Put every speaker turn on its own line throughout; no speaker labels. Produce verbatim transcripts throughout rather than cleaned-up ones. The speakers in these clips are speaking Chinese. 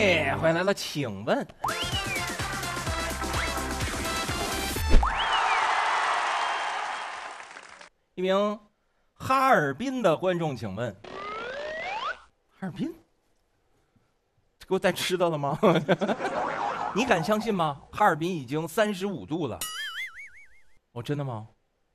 哎，欢迎来到请问。一名哈尔滨的观众请问，哈尔滨给我带吃的了吗？你敢相信吗？哈尔滨已经三十五度了。哦，真的吗？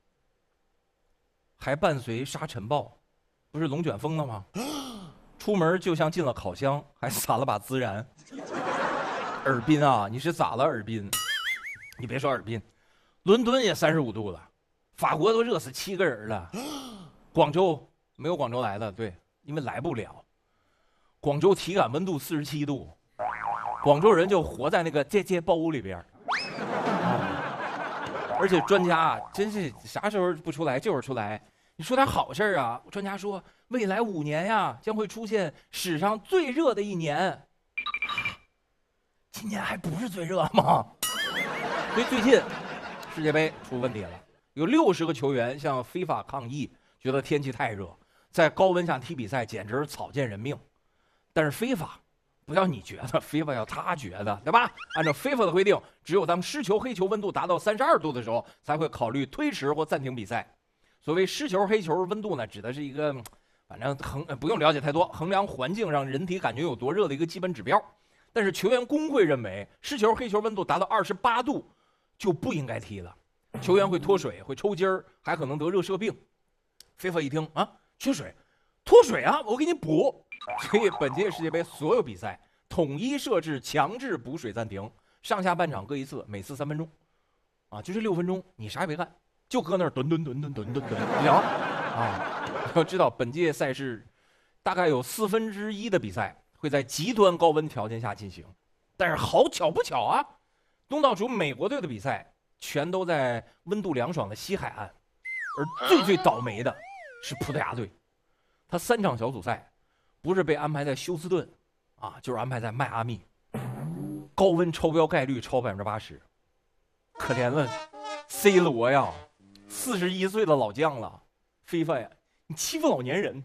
还伴随沙尘暴，不是龙卷风了吗？出门就像进了烤箱，还撒了把孜然。尔滨啊，你是咋了？尔滨，你别说尔滨，伦敦也三十五度了。法国都热死七个人了，广州没有广州来的，对，因为来不了。广州体感温度四十七度，广州人就活在那个这这包屋里边、啊、而且专家啊，真是啥时候不出来就是出来。你说点好事啊！专家说，未来五年呀，将会出现史上最热的一年。今年还不是最热吗？所以最近世界杯出问题了。有六十个球员向非法抗议，觉得天气太热，在高温下踢比赛简直是草菅人命。但是非法不要你觉得，非法要他觉得，对吧？按照非法的规定，只有当湿球、黑球温度达到三十二度的时候，才会考虑推迟或暂停比赛。所谓湿球、黑球温度呢，指的是一个，反正衡不用了解太多，衡量环境让人体感觉有多热的一个基本指标。但是球员工会认为，湿球、黑球温度达到二十八度就不应该踢了。球员会脱水，会抽筋儿，还可能得热射病。非法一听啊，缺水，脱水啊，我给你补。所以本届世界杯所有比赛统一设置强制补水暂停，上下半场各一次，每次三分钟，啊，就这六分钟，你啥也别干，就搁那儿蹲蹲蹲蹲蹲蹲蹲，行啊。要知道本届赛事大概有四分之一的比赛会在极端高温条件下进行，但是好巧不巧啊，东道主美国队的比赛全都在温度凉爽的西海岸，而最最倒霉的是葡萄牙队，他三场小组赛不是被安排在休斯顿啊，就是安排在迈阿密，高温超标概率超百分之八十，可怜了 C 罗呀，四十一岁的老将了，非法呀，你欺负老年人。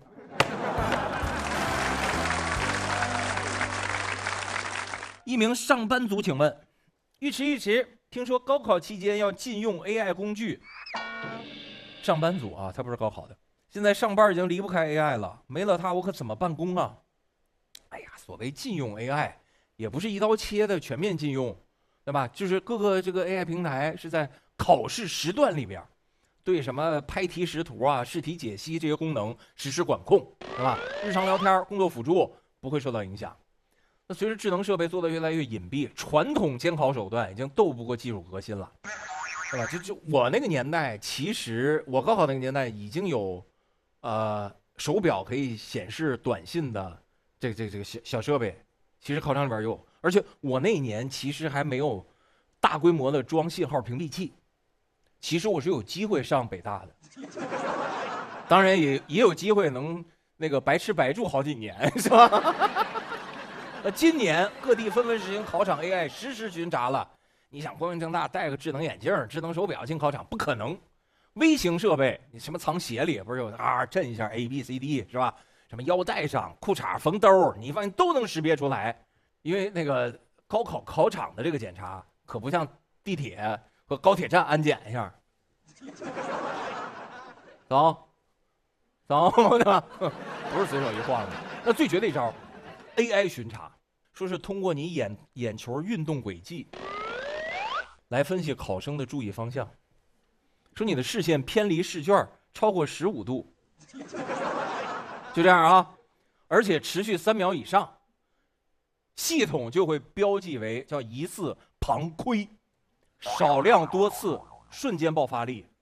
一名上班族请问，尉迟尉迟，听说高考期间要禁用 A I 工具。上班族啊，他不是高考的，现在上班已经离不开 A I 了，没了它我可怎么办公啊？哎呀，所谓禁用 A I 也不是一刀切的全面禁用，对吧？就是各个这个 A I 平台是在考试时段里边对什么拍题识图啊、试题解析这些功能实施管控，对吧？日常聊天、工作辅助不会受到影响。那随着智能设备做得越来越隐蔽，传统监考手段已经斗不过技术革新了，对吧？就就我那个年代，其实我高考那个年代已经有，呃，手表可以显示短信的这这这个小小设备，其实考场里边有，而且我那一年其实还没有大规模的装信号屏蔽器，其实我是有机会上北大的，当然也也有机会能那个白吃白住好几年，是吧？那今年各地纷纷实行考场 A I 实时巡查了，你想光明正大戴个智能眼镜、智能手表进考场不可能。微型设备，你什么藏鞋里不是有啊震一下 A B C D 是吧？什么腰带上、裤衩缝兜，你发现都能识别出来。因为那个高考考场的这个检查可不像地铁和高铁站安检一样。走，走，对吧？不是随手一晃的。那最绝的一招 ，A I 巡查。说是通过你眼眼球运动轨迹来分析考生的注意方向，说你的视线偏离试卷超过十五度，就这样啊，而且持续三秒以上，系统就会标记为叫疑似旁窥，少量多次，瞬间爆发力。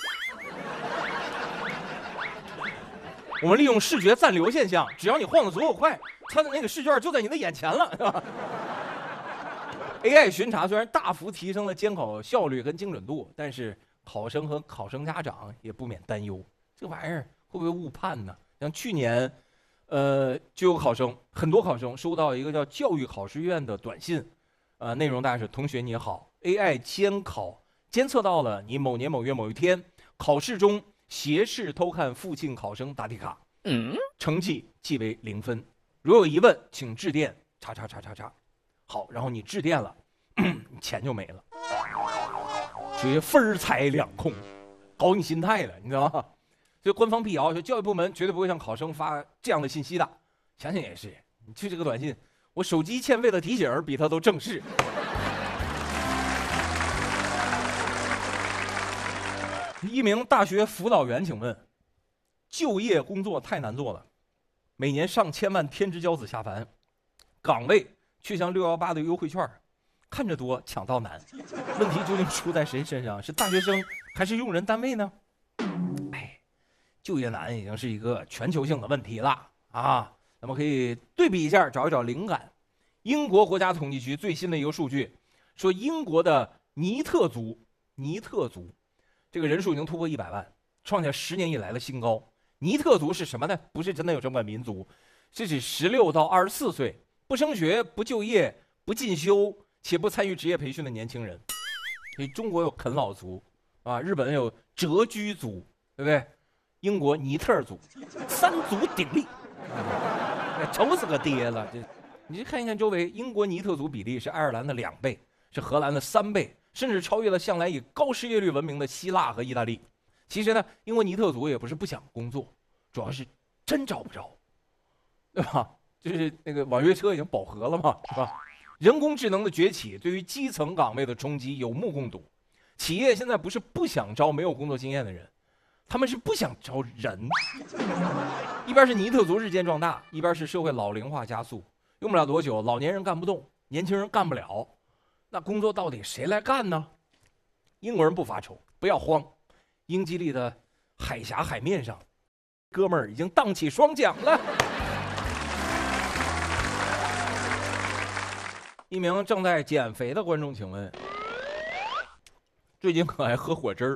我们利用视觉暂留现象，只要你晃得足够快，它的那个试卷就在你的眼前了，是吧 ？A I 巡查虽然大幅提升了监考效率跟精准度，但是考生和考生家长也不免担忧，这玩意儿会不会误判呢？像去年，呃，就有考生，很多考生收到一个叫教育考试院的短信，呃，内容大概是：同学你好 ，A I 监考监测到了你某年某月某一天考试中斜视偷看附近考生答题卡，嗯，成绩记为零分。如有疑问，请致电叉叉叉叉叉，好，然后你致电了，钱就没了，属于分财两空，搞你心态了，你知道吗？所以官方辟谣，说教育部门绝对不会向考生发这样的信息的。想想也是，你去这个短信，我手机欠费的提醒比他都正式。一名大学辅导员，请问，就业工作太难做了，每年上千万天之骄子下凡，岗位却像六一八的优惠券，看着多，抢到难。问题究竟出在谁身上？是大学生还是用人单位呢？哎，就业难已经是一个全球性的问题了啊！咱们可以对比一下，找一找灵感。英国国家统计局最新的一个数据说，英国的尼特族，尼特族这个人数已经突破一百万，创下十年以来的新高。尼特族是什么呢？不是真的有这么民族，是指十六到二十四岁不升学、不就业、不进修且不参与职业培训的年轻人。所以中国有啃老族啊，日本有谪居族，对不对？英国尼特族，三足鼎立，啊、愁死个爹了！这你去看一看周围，英国尼特族比例是爱尔兰的两倍，是荷兰的三倍，甚至超越了向来以高失业率闻名的希腊和意大利。其实呢，英国尼特族也不是不想工作，主要是真找不着，对吧？就是那个网约车已经饱和了嘛，是吧？人工智能的崛起对于基层岗位的冲击有目共睹。企业现在不是不想招没有工作经验的人，他们是不想招人。一边是尼特族日渐壮大，一边是社会老龄化加速，用不了多久，老年人干不动，年轻人干不了，那工作到底谁来干呢？英国人不发愁，不要慌。英吉利的海峡海面上，哥们儿已经荡起双桨了。一名正在减肥的观众，请问，最近可爱喝果汁儿？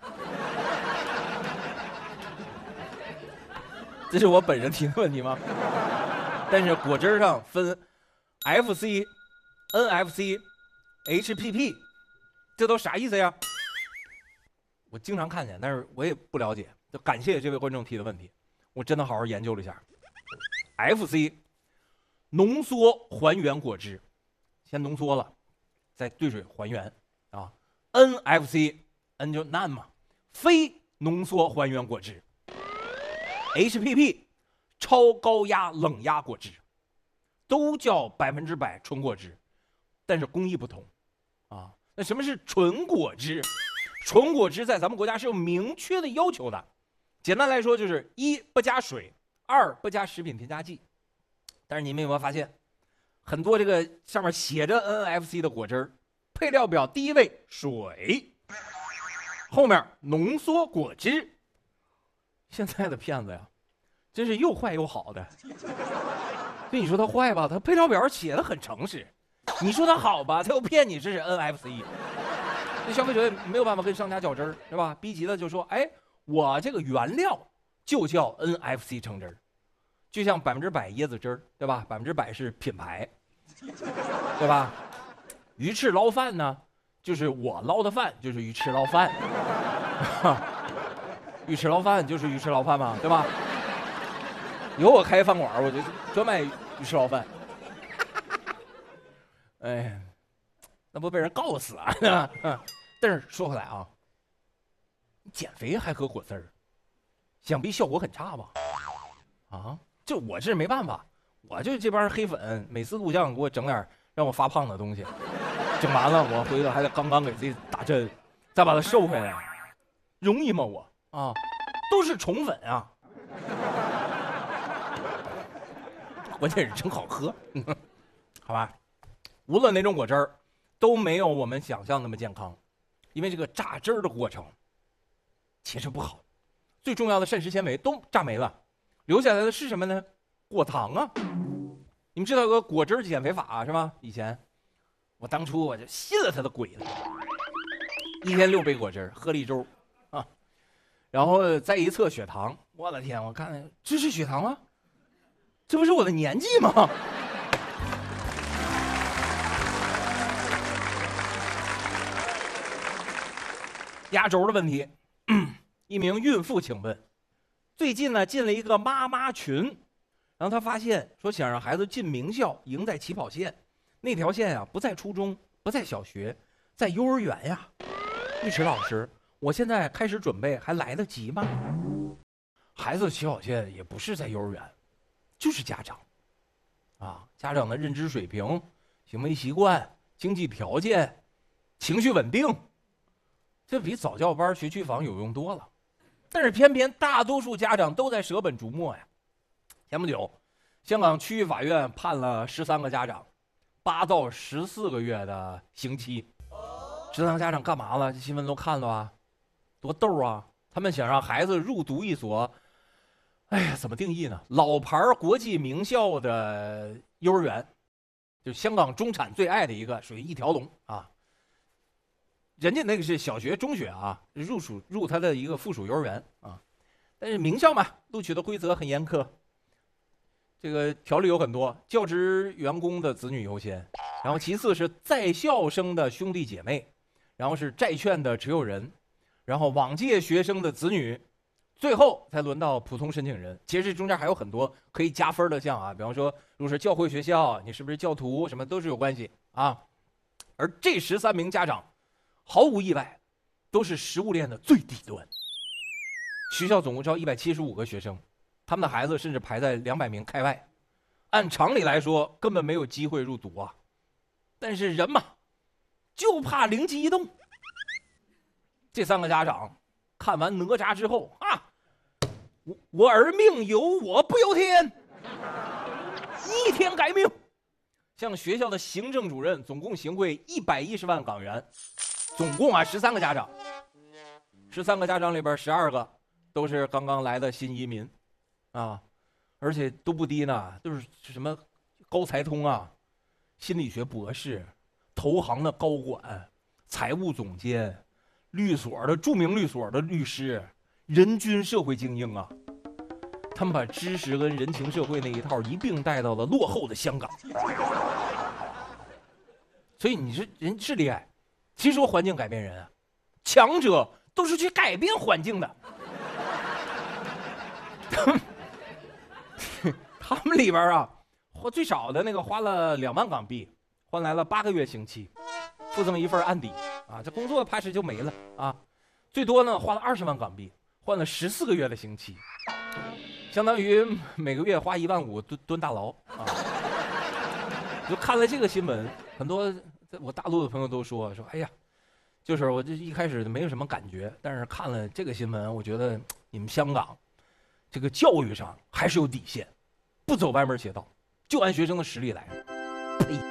这是我本人提的问题吗？但是果汁上分 F C、N F C、H P P， 这都啥意思呀？我经常看见，但是我也不了解。就感谢这位观众提的问题，我真的好好研究了一下。F C 浓缩还原果汁，先浓缩了，再兑水还原啊。N F C N 就难嘛，非浓缩还原果汁。H P P 超高压冷压果汁，都叫百分之百纯果汁，但是工艺不同啊。那什么是纯果汁？纯果汁在咱们国家是有明确的要求的，简单来说就是一不加水，二不加食品添加剂。但是你们有没有发现，很多这个上面写着 N F C 的果汁，配料表第一位水，后面浓缩果汁。现在的骗子呀，真是又坏又好的。所以你说它坏吧，它配料表写的很诚实；你说它好吧，它又骗你这是 N F C。那消费者也没有办法跟商家较真儿，是吧？逼急了就说：“哎，我这个原料就叫 N F C 橙汁儿，就像百分之百椰子汁儿，对吧？百分之百是品牌，对吧？鱼翅捞饭呢，就是我捞的饭，就是鱼翅捞饭，鱼翅捞饭就是鱼翅捞饭嘛，对吧？以后我开饭馆，我就专卖鱼翅捞饭。哎。”那不被人告死啊？但是说回来啊，减肥还喝果汁儿，想必效果很差吧？啊，就我这没办法，我就这帮黑粉每次录像给我整点让我发胖的东西，整完了我回头还得刚刚给自己打针，再把它瘦回来，容易吗我？啊，都是宠粉啊，关键是真好喝，好吧？无论哪种果汁儿。都没有我们想象那么健康，因为这个榨汁儿的过程其实不好，最重要的膳食纤维都榨没了，留下来的是什么呢？果糖啊！你们知道有个果汁减肥法、啊、是吧？以前我当初我就信了他的鬼了，一天六杯果汁，喝了一周啊，然后再一测血糖，我的天，我看这是血糖吗？这不是我的年纪吗？压轴的问题，一名孕妇请问，最近呢进了一个妈妈群， 然后他发现说，想让孩子进名校，赢在起跑线，那条线啊，不在初中，不在小学，在幼儿园呀。尉迟老师，我现在开始准备还来得及吗？孩子的起跑线也不是在幼儿园，就是家长，啊，家长的认知水平、行为习惯、经济条件、情绪稳定，这比早教班、学区房有用多了。但是偏偏大多数家长都在舍本逐末呀。前不久，香港区域法院判了十三个家长八到十四个月的刑期。十三个家长干嘛了？这新闻都看了啊，多逗啊！他们想让孩子入读一所，哎呀，怎么定义呢？老牌国际名校的幼儿园，就香港中产最爱的一个，属于一条龙啊。人家那个是小学、中学啊，入属入他的一个附属幼儿园啊。但是名校嘛，录取的规则很严苛。这个条例有很多，教职员工的子女优先，然后其次是在校生的兄弟姐妹，然后是债券的持有人，然后往届学生的子女，最后才轮到普通申请人。其实这中间还有很多可以加分的项啊，比方说如果是教会学校，你是不是教徒，什么都是有关系啊。而这十三名家长，毫无意外，都是食物链的最底端。学校总共招一百七十五个学生。他们的孩子甚至排在两百名开外，按常理来说根本没有机会入读啊。但是人嘛，就怕灵机一动。这三个家长看完哪吒之后啊，我我儿命由我不由天，一天改命，向学校的行政主任总共行贿一百一十万港元，总共啊十三个家长，十三个家长里边十二个都是刚刚来的新移民。啊，而且都不低呢，都是什么高才通啊，心理学博士，投行的高管，财务总监，律所的著名律所的律师，人均社会精英啊。他们把知识跟人情社会那一套一并带到了落后的香港。所以你是人是厉害，其实说环境改变人啊，强者都是去改变环境的。他们里边啊，花最少的那个花了两万港币，换来了八个月刑期，附这么一份案底啊，这工作怕是就没了啊。最多呢花了二十万港币，换了十四个月的刑期，相当于每个月花一万五蹲蹲大牢啊。就看了这个新闻，很多我大陆的朋友都说说，哎呀，就是我这一开始没有什么感觉，但是看了这个新闻，我觉得你们香港这个教育上还是有底线。不走歪门邪道，就按学生的实力来。呸！